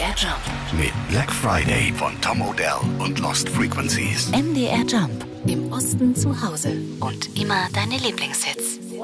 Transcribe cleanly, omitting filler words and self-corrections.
MDR Jump. Mit Black Friday von Tom Odell und Lost Frequencies. MDR Jump. Im Osten zu Hause. Und immer deine Lieblingshits.